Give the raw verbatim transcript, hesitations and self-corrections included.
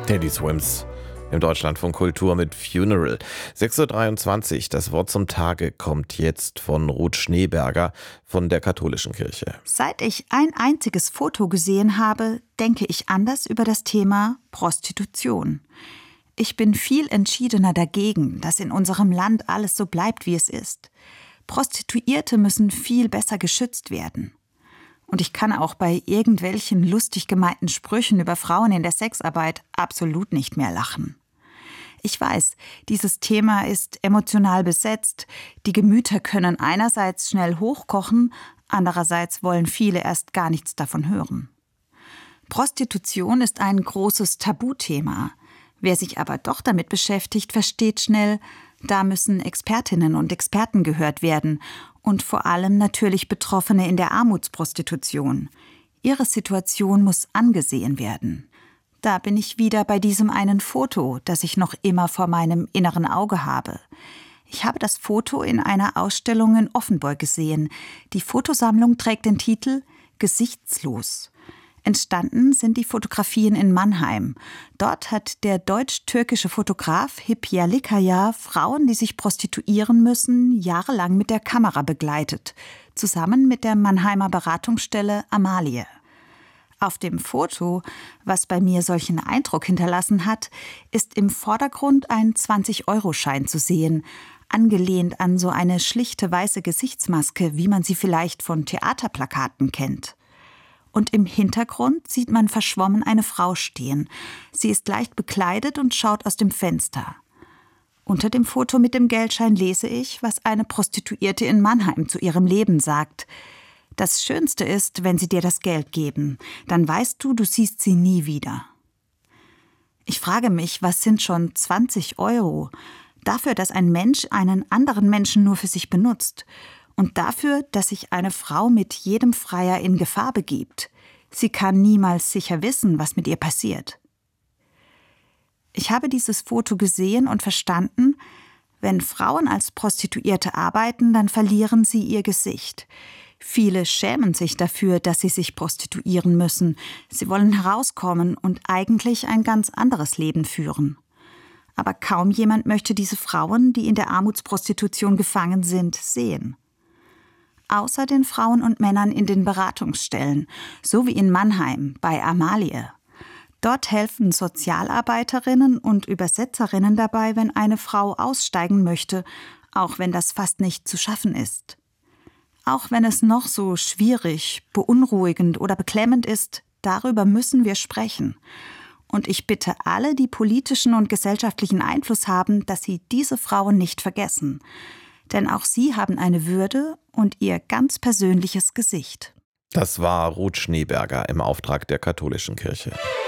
Teddy Swims im Deutschlandfunk Kultur mit Funeral. sechs Uhr dreiundzwanzig, das Wort zum Tage kommt jetzt von Ruth Schneeberger von der Katholischen Kirche. Seit ich ein einziges Foto gesehen habe, denke ich anders über das Thema Prostitution. Ich bin viel entschiedener dagegen, dass in unserem Land alles so bleibt, wie es ist. Prostituierte müssen viel besser geschützt werden. Und ich kann auch bei irgendwelchen lustig gemeinten Sprüchen über Frauen in der Sexarbeit absolut nicht mehr lachen. Ich weiß, dieses Thema ist emotional besetzt. Die Gemüter können einerseits schnell hochkochen, andererseits wollen viele erst gar nichts davon hören. Prostitution ist ein großes Tabuthema. Wer sich aber doch damit beschäftigt, versteht schnell, da müssen Expertinnen und Experten gehört werden und vor allem natürlich Betroffene in der Armutsprostitution. Ihre Situation muss angesehen werden. Da bin ich wieder bei diesem einen Foto, das ich noch immer vor meinem inneren Auge habe. Ich habe das Foto in einer Ausstellung in Offenburg gesehen. Die Fotosammlung trägt den Titel »Gesichtslos«. Entstanden sind die Fotografien in Mannheim. Dort hat der deutsch-türkische Fotograf Hip Yerlikaya Frauen, die sich prostituieren müssen, jahrelang mit der Kamera begleitet, zusammen mit der Mannheimer Beratungsstelle Amalie. Auf dem Foto, was bei mir solchen Eindruck hinterlassen hat, ist im Vordergrund ein zwanzig-Euro-Schein zu sehen, angelehnt an so eine schlichte weiße Gesichtsmaske, wie man sie vielleicht von Theaterplakaten kennt. Und im Hintergrund sieht man verschwommen eine Frau stehen. Sie ist leicht bekleidet und schaut aus dem Fenster. Unter dem Foto mit dem Geldschein lese ich, was eine Prostituierte in Mannheim zu ihrem Leben sagt. Das Schönste ist, wenn sie dir das Geld geben. Dann weißt du, du siehst sie nie wieder. Ich frage mich, was sind schon zwanzig Euro? Dafür, dass ein Mensch einen anderen Menschen nur für sich benutzt. Und dafür, dass sich eine Frau mit jedem Freier in Gefahr begibt. Sie kann niemals sicher wissen, was mit ihr passiert. Ich habe dieses Foto gesehen und verstanden, wenn Frauen als Prostituierte arbeiten, dann verlieren sie ihr Gesicht. Viele schämen sich dafür, dass sie sich prostituieren müssen. Sie wollen herauskommen und eigentlich ein ganz anderes Leben führen. Aber kaum jemand möchte diese Frauen, die in der Armutsprostitution gefangen sind, sehen. Außer den Frauen und Männern in den Beratungsstellen, so wie in Mannheim bei Amalie. Dort helfen Sozialarbeiterinnen und Übersetzerinnen dabei, wenn eine Frau aussteigen möchte, auch wenn das fast nicht zu schaffen ist. Auch wenn es noch so schwierig, beunruhigend oder beklemmend ist, darüber müssen wir sprechen. Und ich bitte alle, die politischen und gesellschaftlichen Einfluss haben, dass sie diese Frauen nicht vergessen. Denn auch sie haben eine Würde und ihr ganz persönliches Gesicht. Das war Ruth Schneeberger im Auftrag der Katholischen Kirche.